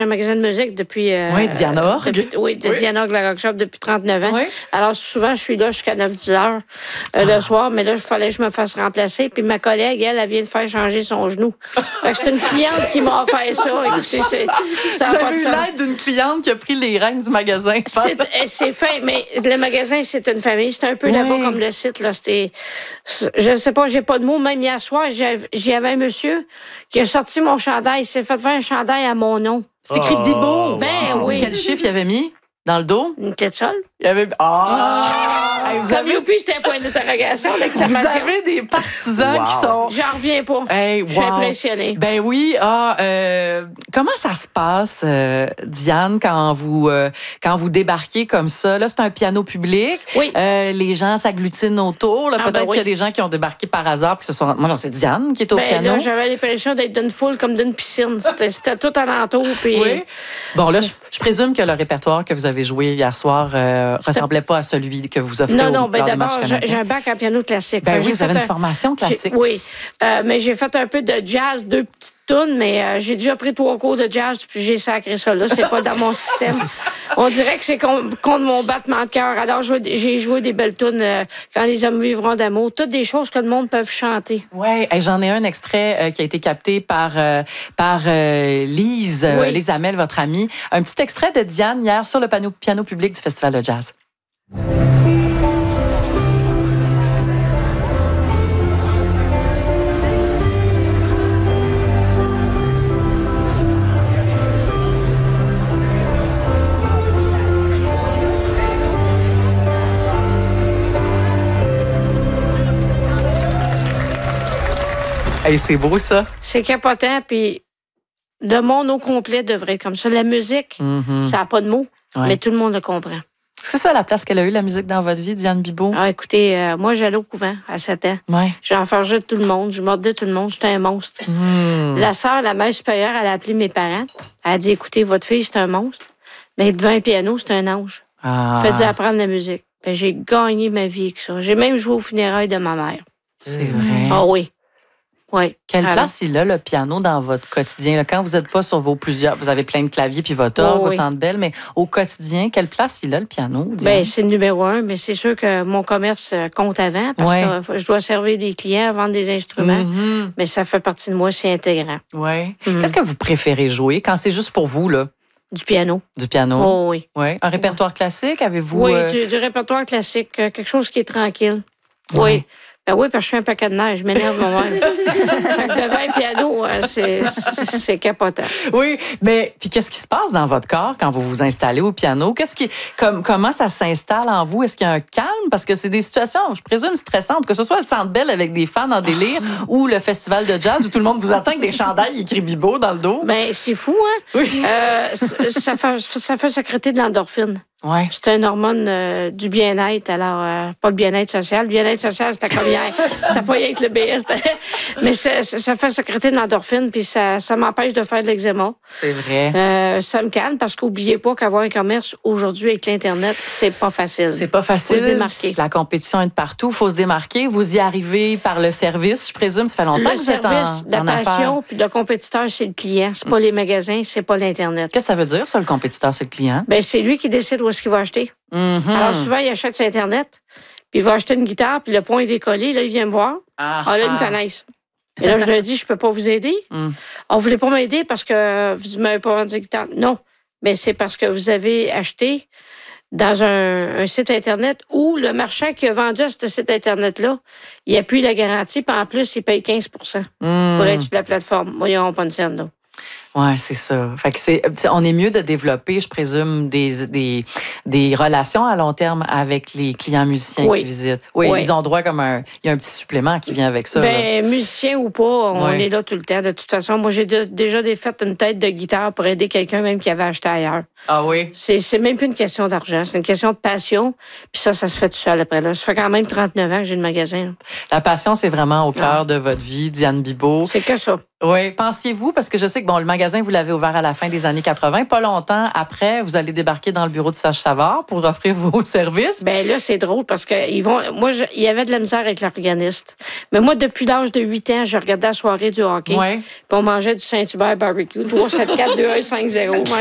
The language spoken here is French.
un magasin de musique depuis... Oui, Diana Org. Diana Org, la Rock Shop, depuis 39 ans. Oui. Alors, souvent, je suis là jusqu'à 9-10 heures le soir, mais là, il fallait que je me fasse remplacer. Puis ma collègue, elle vient de faire changer son genou. Fait que c'est une cliente qui m'a offert ça. Écoutez, ça a Vous pas avez de eu sens. l'aide d'une cliente qui a pris les rênes du magasin. C'est fin, mais le magasin, c'est une famille. C'est un peu là-bas comme le site. Là. Je ne sais pas, j'ai pas de mots. Même hier soir, j'y avais un monsieur qui a sorti mon chandail. Il s'est fait faire un chandail à mon nom. C'est écrit Bibo. Ben oui. Quel chiffre il avait mis dans le dos? Une clé de sol. Il avait... Hey, vous Comme Youpi, c'était un point d'interrogation, Vous d'exclamation. avez des partisans qui sont... J'en reviens pas. Hey, Je suis impressionnée. Ben oui. Comment ça se passe, Diane, quand vous débarquez comme ça? Là, c'est un piano public. Oui. Les gens s'agglutinent autour. Là, peut-être qu'il y a des gens qui ont débarqué par hasard et qui se sont... Moi, non, c'est Diane qui est au piano. Là, j'avais l'impression d'être d'une foule comme d'une piscine. C'était tout alentour. Puis... Oui. Bon, là, je présume que le répertoire que vous avez joué hier soir ressemblait pas à celui que vous offrez Non, ben lors des d'abord, matchs canadiens. j'ai un bac en piano classique. Ben oui, vous avez une formation classique. Oui, mais j'ai fait un peu de jazz, 2 petites tunes, mais j'ai déjà pris 3 cours de jazz, puis j'ai sacré ça là. C'est pas dans mon système. On dirait que c'est contre mon battement de cœur. Alors, j'ai joué des belles tunes, Quand les hommes vivront d'amour, toutes des choses que le monde peut chanter. Oui, j'en ai un extrait qui a été capté par Lise, Lise Hamel, votre amie. Un petit extrait de Diane hier sur le piano public du Festival de jazz. Hey, c'est beau, ça. C'est capotant, puis le monde au complet devrait être comme ça. La musique, ça n'a pas de mots, mais tout le monde le comprend. C'est ça la place qu'elle a eue, la musique, dans votre vie, Diane Bibeau? Ah, écoutez, moi, j'allais au couvent à 7 ans. Ouais. J'enfargeais tout le monde, je mordais tout le monde, j'étais un monstre. La sœur, la mère supérieure, elle a appelé mes parents. Elle a dit, écoutez, votre fille, c'est un monstre, mais devant un piano, c'est un ange. Faites-y apprendre la musique. Ben, j'ai gagné ma vie avec ça. J'ai même joué aux funérailles de ma mère. C'est vrai. Ah oui. Oui. Quelle place il a, le piano, dans votre quotidien? Là, quand vous n'êtes pas sur vous avez plein de claviers puis votre orgue au Centre Bell, mais au quotidien, quelle place il a, le piano? Ben, c'est le numéro 1, mais c'est sûr que mon commerce compte avant parce que je dois servir des clients, vendre des instruments, mais ça fait partie de moi, c'est intégrant. Oui. Qu'est-ce que vous préférez jouer quand c'est juste pour vous, là? Du piano. Du piano? Oh, oui. Oui. Un répertoire classique, avez-vous? Oui, du répertoire classique, quelque chose qui est tranquille. Oui. Ben oui, parce que je suis un paquet de neige, je m'énerve moi-même. Devant un piano, c'est capotant. Oui, mais puis qu'est-ce qui se passe dans votre corps quand vous vous installez au piano? Comment ça s'installe en vous? Est-ce qu'il y a un calme? Parce que c'est des situations, je présume, stressantes, que ce soit le Centre Bell avec des fans en délire ou le festival de jazz où tout le monde vous attend avec des chandails écrits Bibo dans le dos. Ben c'est fou, hein? Oui. Ça fait sécréter de l'endorphine. Ouais. C'est une hormone du bien-être. Alors, pas le bien-être social. Le bien-être social, c'était comme hier. C'était pas rien que le BS. Mais ça fait sécréter de l'endorphine, puis ça m'empêche de faire de l'eczéma. C'est vrai. Ça me calme parce qu'oubliez pas qu'avoir un commerce aujourd'hui avec l'Internet, c'est pas facile. C'est pas facile. Faut se démarquer. La compétition est de partout. Il faut se démarquer. Vous y arrivez par le service, je présume. Ça fait longtemps que vous êtes en affaires. La passion, puis le compétiteur, c'est le client. C'est pas les magasins, c'est pas l'Internet. Qu'est-ce que ça veut dire, ça, le compétiteur, c'est le client? Ben, c'est lui qui décide où est-ce qu'il va acheter. Alors, souvent, il achète sur Internet, puis il va acheter une guitare, puis le point est décollé. Là, il vient me voir. Là, ils me connaissent. Et là, je leur dis, je peux pas vous aider. On voulait pas m'aider parce que vous m'avez pas vendu de guitare. Non, mais c'est parce que vous avez acheté dans un site Internet où le marchand qui a vendu à ce site Internet-là, il appuie la garantie, puis en plus, il paye 15 pour être sur la plateforme. Moi, ils n'auront pas de scène, là. Oui, c'est ça. Fait que on est mieux de développer, je présume, des relations à long terme avec les clients musiciens qui visitent. Oui, ils ont droit il y a un petit supplément qui vient avec ça. Ben, musicien ou pas, on est là tout le temps. De toute façon, moi, j'ai déjà fait une tête de guitare pour aider quelqu'un même qui avait acheté ailleurs. Ah oui? C'est même plus une question d'argent, c'est une question de passion. Puis ça se fait tout seul après. Là. Ça fait quand même 39 ans que j'ai le magasin. Là. La passion, c'est vraiment au cœur de votre vie, Diane Bibeau. C'est que ça. Oui. Pensiez-vous, parce que je sais que le magasin magasin, vous l'avez ouvert à la fin des années 80. Pas longtemps après, vous allez débarquer dans le bureau de Serge Savard pour offrir vos services. Bien là, c'est drôle parce que moi, il y avait de la misère avec l'organiste. Mais moi, depuis l'âge de 8 ans, je regardais la soirée du hockey. Ouais. Puis on mangeait du Saint-Hubert barbecue. 3, 7, 4, 2, 1, 5, 0.